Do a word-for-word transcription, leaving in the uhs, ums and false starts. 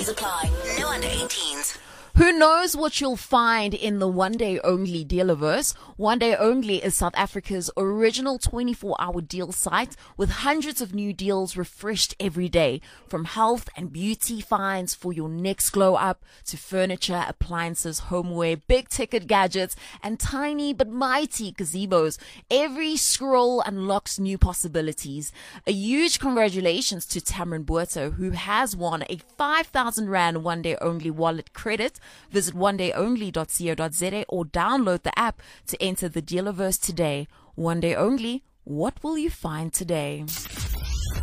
Fees apply. No under eighteens. Who knows what you'll find in the One Day Only Dealerverse? One Day Only is South Africa's original twenty-four hour deal site with hundreds of new deals refreshed every day. From health and beauty finds for your next glow up to furniture, appliances, homeware, big ticket gadgets, and tiny but mighty gazebos. Every scroll unlocks new possibilities. A huge congratulations to Tamron Buerto, who has won a five thousand rand One Day Only wallet credit. Visit one day only dot co dot za or download the app to enter the Dealerverse today. One Day Only, what will you find today?